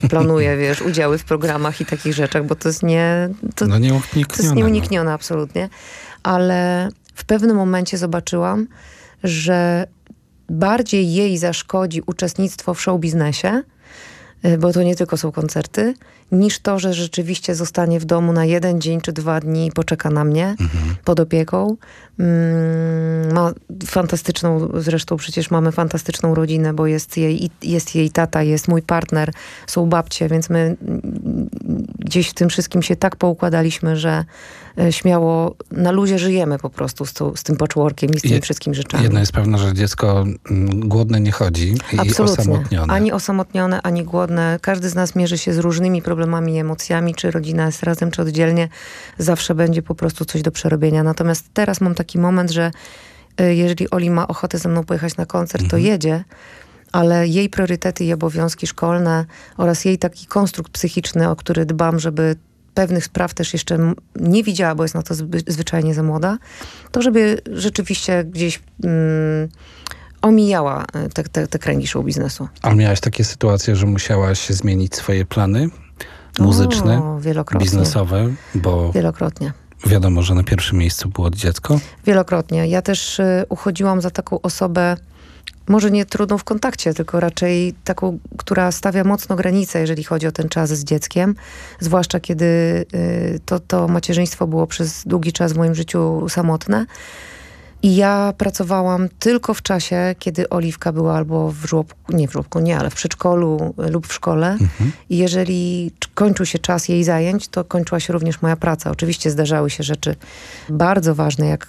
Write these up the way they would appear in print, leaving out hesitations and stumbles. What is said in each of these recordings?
planuje, wiesz, udziały w programach i takich rzeczach, bo to jest nieuniknione. To jest nieuniknione absolutnie. Ale w pewnym momencie zobaczyłam, że bardziej jej zaszkodzi uczestnictwo w show biznesie, bo to nie tylko są koncerty, niż to, że rzeczywiście zostanie w domu na 1 dzień czy 2 dni i poczeka na mnie pod opieką. Ma fantastyczną, zresztą przecież mamy fantastyczną rodzinę, bo jest jej tata, jest mój partner, są babcie, więc my gdzieś w tym wszystkim się tak poukładaliśmy, że śmiało na luzie żyjemy po prostu z tym patchworkiem i z tymi wszystkimi rzeczami. Jedno jest pewne, że dziecko głodne nie chodzi i osamotnione. Ani osamotnione, ani głodne. Każdy z nas mierzy się z różnymi problemami i emocjami, czy rodzina jest razem, czy oddzielnie. Zawsze będzie po prostu coś do przerobienia. Natomiast teraz mam taki moment, że jeżeli Oli ma ochotę ze mną pojechać na koncert, to jedzie, ale jej priorytety i obowiązki szkolne oraz jej taki konstrukt psychiczny, o który dbam, żeby pewnych spraw też jeszcze nie widziała, bo jest na to zwyczajnie za młoda, to żeby rzeczywiście gdzieś omijała te kręgi show biznesu. A miałaś takie sytuacje, że musiałaś zmienić swoje plany muzyczne, biznesowe? Bo wielokrotnie. Wiadomo, że na pierwszym miejscu było dziecko? Wielokrotnie. Ja też uchodziłam za taką osobę, może nie trudną w kontakcie, tylko raczej taką, która stawia mocno granice, jeżeli chodzi o ten czas z dzieckiem. Zwłaszcza kiedy to macierzyństwo było przez długi czas w moim życiu samotne. I ja pracowałam tylko w czasie, kiedy Oliwka była albo w żłobku, ale w przedszkolu lub w szkole. I jeżeli kończył się czas jej zajęć, to kończyła się również moja praca. Oczywiście zdarzały się rzeczy bardzo ważne, jak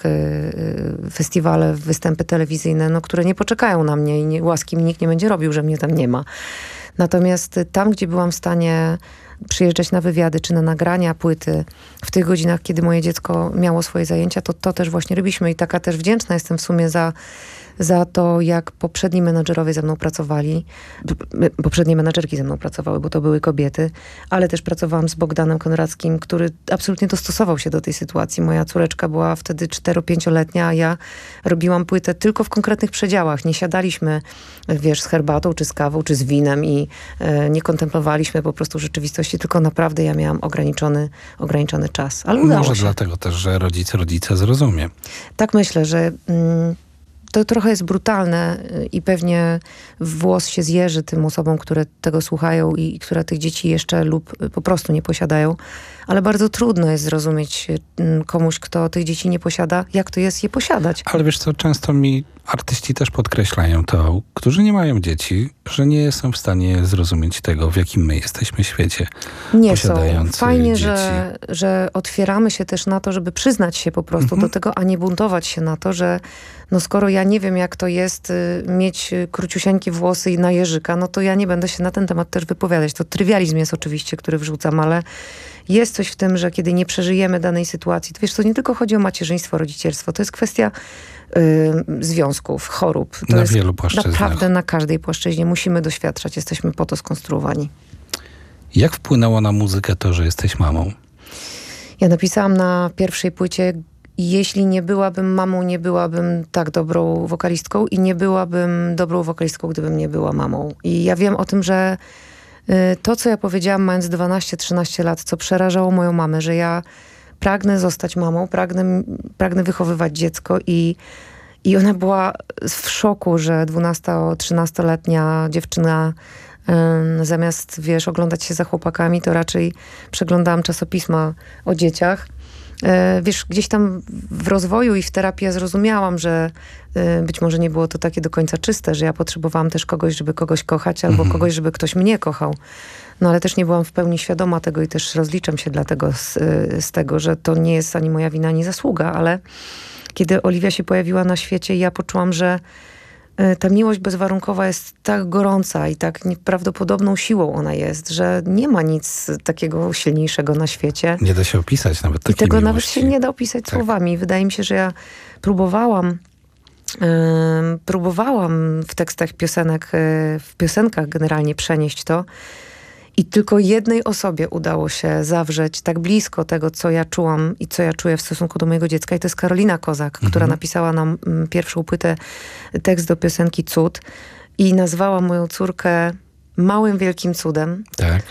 festiwale, występy telewizyjne, które nie poczekają na mnie i łaski mi nikt nie będzie robił, że mnie tam nie ma. Natomiast tam, gdzie byłam w stanie przyjeżdżać na wywiady czy na nagrania płyty w tych godzinach, kiedy moje dziecko miało swoje zajęcia, to też właśnie robiliśmy i taka też wdzięczna jestem w sumie za to, jak poprzedni menadżerowie ze mną pracowali. Poprzednie menadżerki ze mną pracowały, bo to były kobiety, ale też pracowałam z Bogdanem Konrackim, który absolutnie dostosował się do tej sytuacji. Moja córeczka była wtedy 4-5-letnia, a ja robiłam płytę tylko w konkretnych przedziałach. Nie siadaliśmy, z herbatą, czy z kawą, czy z winem i nie kontemplowaliśmy po prostu rzeczywistości, tylko naprawdę ja miałam ograniczony czas. Ale udało Może się. dlatego też, że rodzice zrozumie. Tak myślę, że to trochę jest brutalne i pewnie włos się zjeży tym osobom, które tego słuchają i które tych dzieci jeszcze lub po prostu nie posiadają. Ale bardzo trudno jest zrozumieć komuś, kto tych dzieci nie posiada, jak to jest je posiadać. Ale wiesz co, często mi artyści też podkreślają to, którzy nie mają dzieci, że nie są w stanie zrozumieć tego, w jakim my jesteśmy świecie. Nie są. Fajnie, dzieci. że otwieramy się też na to, żeby przyznać się po prostu do tego, a nie buntować się na to, że skoro ja nie wiem, jak to jest mieć króciusieńkie włosy i na jeżyka, to ja nie będę się na ten temat też wypowiadać. To trywializm jest oczywiście, który wrzucam, ale jest coś w tym, że kiedy nie przeżyjemy danej sytuacji, to nie tylko chodzi o macierzyństwo, rodzicielstwo, to jest kwestia związków, chorób. To na jest wielu płaszczyznach. Naprawdę na każdej płaszczyźnie musimy doświadczać. Jesteśmy po to skonstruowani. Jak wpłynęło na muzykę to, że jesteś mamą? Ja napisałam na pierwszej płycie: jeśli nie byłabym mamą, nie byłabym tak dobrą wokalistką i nie byłabym dobrą wokalistką, gdybym nie była mamą. I ja wiem o tym, że to, co ja powiedziałam mając 12-13 lat, co przerażało moją mamę, że ja pragnę zostać mamą, pragnę wychowywać dziecko i ona była w szoku, że 12-13-letnia dziewczyna zamiast, oglądać się za chłopakami, to raczej przeglądałam czasopisma o dzieciach. Gdzieś tam w rozwoju i w terapii ja zrozumiałam, że być może nie było to takie do końca czyste, że ja potrzebowałam też kogoś, żeby kogoś kochać, albo kogoś, żeby ktoś mnie kochał. Ale też nie byłam w pełni świadoma tego i też rozliczam się dlatego z tego, że to nie jest ani moja wina, ani zasługa, ale kiedy Oliwia się pojawiła na świecie, ja poczułam, że ta miłość bezwarunkowa jest tak gorąca i tak nieprawdopodobną siłą ona jest, że nie ma nic takiego silniejszego na świecie. Nie da się opisać nawet takiej I tego miłości. nawet się nie da opisać słowami. Wydaje mi się, że ja próbowałam w tekstach piosenek, w piosenkach generalnie przenieść to. I tylko jednej osobie udało się zawrzeć tak blisko tego, co ja czułam i co ja czuję w stosunku do mojego dziecka. I to jest Karolina Kozak, która napisała nam pierwszą płytę, tekst do piosenki Cud. I nazwała moją córkę małym, wielkim cudem. Tak.